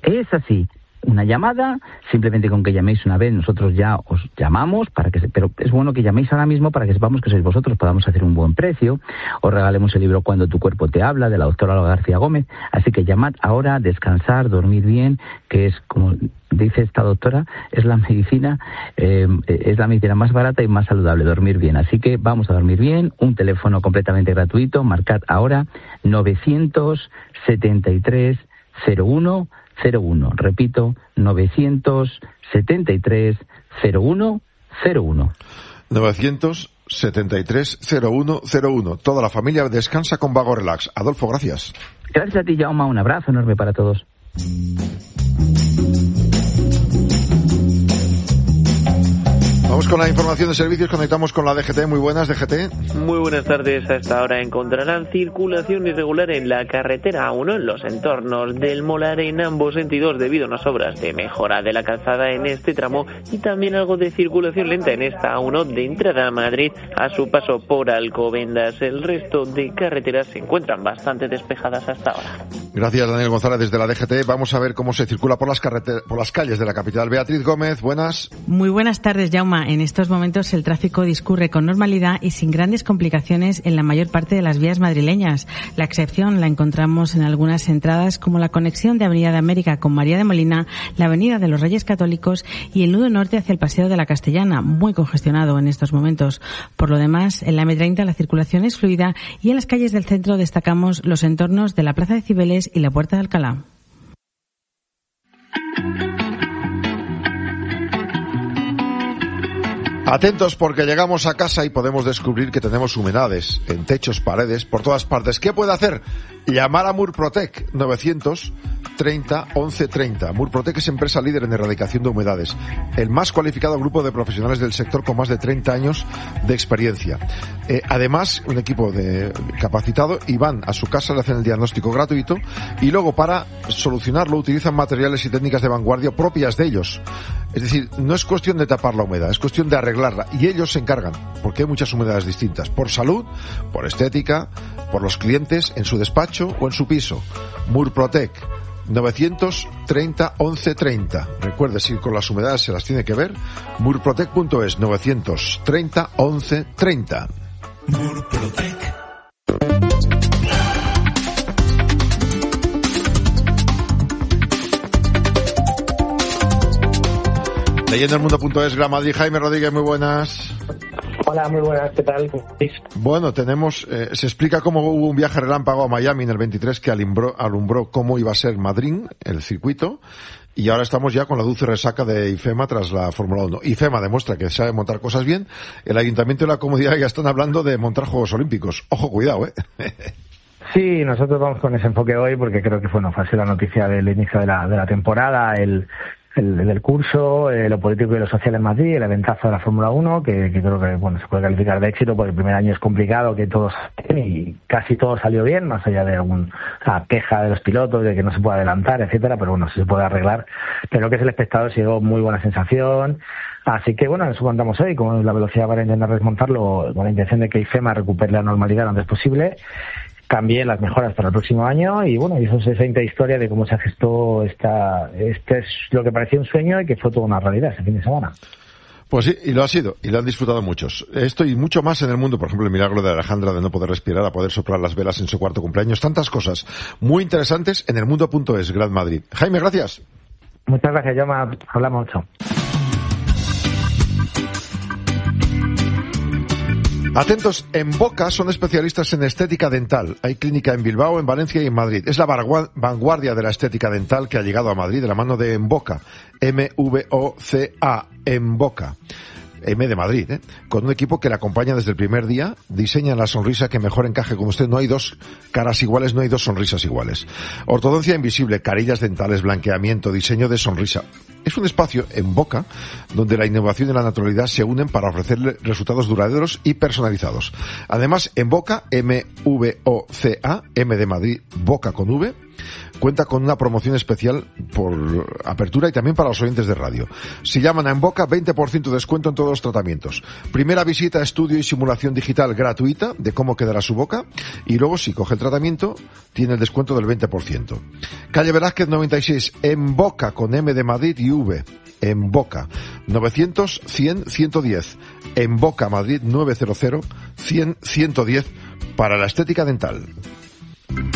Es así. Una llamada, simplemente con que llaméis una vez, nosotros ya os llamamos, pero es bueno que llaméis ahora mismo para que sepamos que sois vosotros, podamos hacer un buen precio, os regalemos el libro Cuando tu cuerpo te habla, de la doctora Olga García Gómez, así que llamad ahora, descansar, dormir bien, que es, como dice esta doctora, es la medicina más barata y más saludable, dormir bien, así que vamos a dormir bien, un teléfono completamente gratuito, marcad ahora 973 01 01, repito, 973 01 01. 973 0101. Toda la familia descansa con Vago Relax. Adolfo, gracias. Gracias a ti, Jaume. Un abrazo enorme para todos. Vamos con la información de servicios, conectamos con la DGT. Muy buenas, DGT. Muy buenas tardes. A esta hora encontrarán circulación irregular en la carretera A1 en los entornos del Molar en ambos sentidos debido a unas obras de mejora de la calzada en este tramo y también algo de circulación lenta en esta A1 de entrada a Madrid a su paso por Alcobendas. El resto de carreteras se encuentran bastante despejadas hasta ahora. Gracias, Daniel González, desde la DGT. Vamos a ver cómo se circula por las calles de la capital. Beatriz Gómez, buenas. Muy buenas tardes, Jaume. En estos momentos el tráfico discurre con normalidad y sin grandes complicaciones en la mayor parte de las vías madrileñas. La excepción la encontramos en algunas entradas como la conexión de Avenida de América con María de Molina, la Avenida de los Reyes Católicos y el nudo norte hacia el Paseo de la Castellana, muy congestionado en estos momentos. Por lo demás, en la M30 la circulación es fluida y en las calles del centro destacamos los entornos de la Plaza de Cibeles y la Puerta de Alcalá. Atentos porque llegamos a casa y podemos descubrir que tenemos humedades en techos, paredes, por todas partes. ¿Qué puede hacer? Llamar a Murprotec 930 11 30. Murprotec es empresa líder en erradicación de humedades, el más cualificado grupo de profesionales del sector con más de 30 años de experiencia. Además, un equipo capacitado y van a su casa, le hacen el diagnóstico gratuito y luego para solucionarlo utilizan materiales y técnicas de vanguardia propias de ellos. Es decir, no es cuestión de tapar la humedad, es cuestión de arreglarla y ellos se encargan, porque hay muchas humedades distintas, por salud, por estética, por los clientes, en su despacho o en su piso. Murprotec 930 11 30. Recuerde, si con las humedades se las tiene que ver, murprotec.es 930 11 30. Murprotec. Leyendolmundo.es, Gran Madrid. Jaime Rodríguez, muy buenas. Hola, muy buenas, ¿qué tal? Bueno, se explica cómo hubo un viaje relámpago a Miami en el 23 que alumbró cómo iba a ser Madrid, el circuito, y ahora estamos ya con la dulce resaca de IFEMA tras la Fórmula 1. IFEMA demuestra que sabe montar cosas bien, el Ayuntamiento y la Comunidad ya están hablando de montar Juegos Olímpicos. Ojo, cuidado, Sí, nosotros vamos con ese enfoque hoy porque creo que fue la noticia del inicio de la temporada, el curso, lo político y lo social en Madrid, el eventazo de la Fórmula 1, que creo que se puede calificar de éxito porque el primer año es complicado, que todos y casi todo salió bien, más allá de alguna queja de los pilotos de que no se puede adelantar, etcétera, pero bueno, sí se puede arreglar. Pero que es el espectador, se dio muy buena sensación. Así que bueno, eso contamos hoy, con la velocidad para intentar desmontarlo, con la intención de que IFEMA recupere la normalidad lo antes posible. Cambie las mejoras para el próximo año y bueno, y eso es esa historia de cómo se gestó este es lo que parecía un sueño y que fue toda una realidad ese fin de semana. Pues sí, y lo ha sido, y lo han disfrutado muchos. Esto y mucho más en el mundo, por ejemplo, el milagro de Alejandra de no poder respirar a poder soplar las velas en su cuarto cumpleaños, tantas cosas muy interesantes en elmundo.es, Gran Madrid. Jaime, gracias. Muchas gracias, Jaume, hablamos mucho. Atentos, en Boca son especialistas en estética dental. Hay clínica en Bilbao, en Valencia y en Madrid. Es la vanguardia de la estética dental que ha llegado a Madrid de la mano de Emboca. M-V-O-C-A, Emboca. M de Madrid, con un equipo que le acompaña desde el primer día, diseñan la sonrisa que mejor encaje con usted. No hay dos caras iguales, no hay dos sonrisas iguales. Ortodoncia invisible, carillas dentales, blanqueamiento, diseño de sonrisa. Es un espacio en Boca donde la innovación y la naturalidad se unen para ofrecerle resultados duraderos y personalizados. Además, en Boca, M-V-O-C-A, M de Madrid, Boca con V, cuenta con una promoción especial por apertura y también para los oyentes de radio. Si llaman a En Boca, 20% de descuento en todos los tratamientos. Primera visita, estudio y simulación digital gratuita de cómo quedará su boca, y luego si coge el tratamiento tiene el descuento del 20%. Calle Velázquez 96, En Boca, con M de Madrid y V. En Boca, 900 100 110. En Boca, Madrid, 900 100 110 para la estética dental.